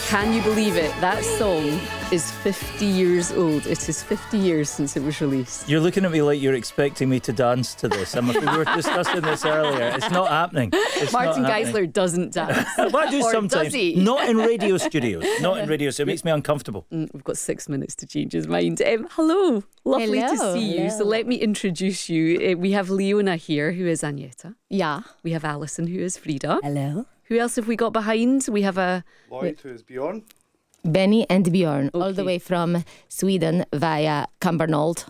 Can you believe it? That song is 50 years old. It is 50 years since it was released. You're looking at me like you're expecting me to dance to this. We were discussing this earlier. It's not happening. Martin Geisler doesn't dance. Well, I do Or sometimes. does he? Not in radio studios. Not in radio, so it makes me uncomfortable. We've got 6 minutes to change his mind. Hello. Lovely to Hello. see you. So let me introduce you. We have Leona here, who is Agneta. Yeah. We have Alison, who is Frida. Hello. Who else have we got behind? We have a... Lloyd, who is Bjorn. Benny and Bjorn, all Okay. the way from Sweden via Cumbernauld.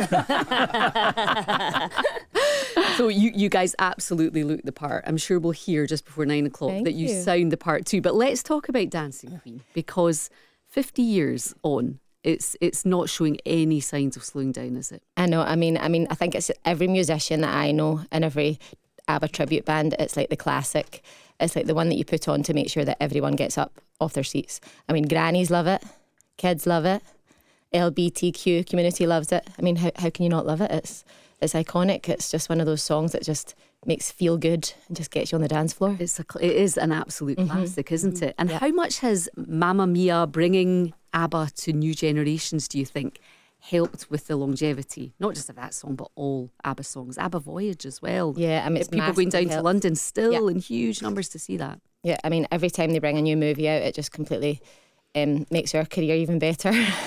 So you guys absolutely look the part. I'm sure we'll hear just before 9 o'clock Thank that you you. sound the part too. But let's talk about Dancing Queen, because 50 years on, it's not showing any signs of slowing down, is it? I know. I mean, I think it's every musician that I know and every ABBA tribute band. It's like the classic. It's like the one that you put on to make sure that everyone gets up off their seats. I mean, grannies love it, kids love it, LGBTQ community loves it. I mean, how can you not love it? It's iconic. It's just one of those songs that just makes feel good and just gets you on the dance floor. It is an absolute classic, isn't it? And Yeah. how much has Mamma Mia bringing ABBA to new generations, do you think, helped with the longevity? Not just of that song, but all ABBA songs. ABBA Voyage as well. Yeah, I mean, it's People going down massively to helped. London still Yeah. in huge numbers to see that. Yeah, I mean, every time they bring a new movie out, it just completely makes our career even better.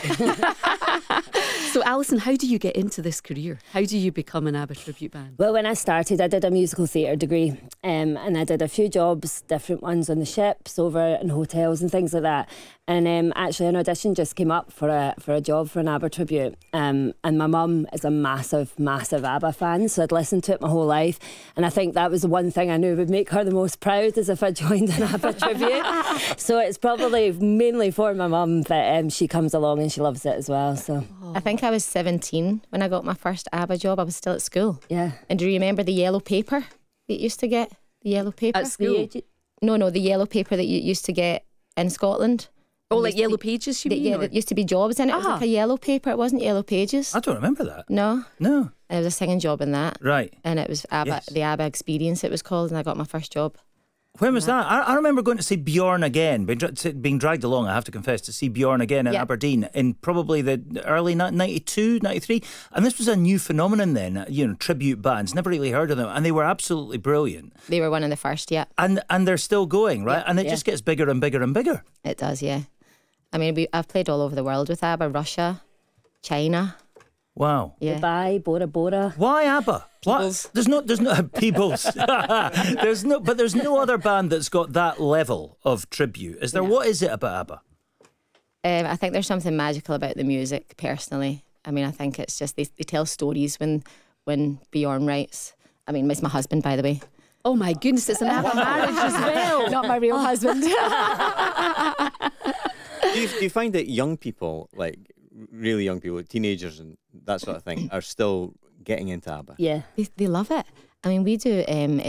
So Alison, how do you get into this career? How do you become an ABBA tribute band? Well, when I started, I did a musical theatre degree, and I did a few jobs, different ones on the ships, over in hotels and things like that. And actually, an audition just came up for a job for an ABBA tribute. And my mum is a massive ABBA fan, so I'd listened to it my whole life. And I think that was the one thing I knew would make her the most proud, is if I joined an ABBA tribute. So it's probably mainly for my mum that she comes along and she loves it as well. So I think I was 17 when I got my first ABBA job. I was still at school. yeah. And do you remember the yellow paper that you used to get? The yellow paper? At school? No, the yellow paper that you used to get in Scotland. Oh, It like used to Yellow be- Pages, you that- mean? Yeah, or- there used to be jobs in it. It was Ah. like a yellow paper. It wasn't Yellow Pages. I don't remember that. No. No. There was a singing job in that. Right. And it was ABBA, Yes. the ABBA Experience it was called, and I got my first job. When was that? I remember going to see Bjorn again, being dragged along, I have to confess, to see Bjorn again in Yeah. Aberdeen in probably the early 92, 93. And this was a new phenomenon then, tribute bands. Never really heard of them. And they were absolutely brilliant. They were one of the first, yeah. And they're still going, right? Yeah, And it yeah. just gets bigger and bigger and bigger. It does, yeah. I mean, I've played all over the world with ABBA, Russia, China. Wow. Yeah. Dubai, Bora Bora. Why ABBA? Peebles. What? There's no Peebles. there's no other band that's got that level of tribute. Is there? Yeah. What is it about ABBA? I think there's something magical about the music, personally. I mean, I think it's just they tell stories when Bjorn writes. I mean, it's my husband, by the way. Oh my goodness, it's an ABBA marriage as well. Not my real husband. Do you find that young people, like really young people, teenagers and that sort of thing, are still getting into ABBA? Yeah. They love it. I mean, we do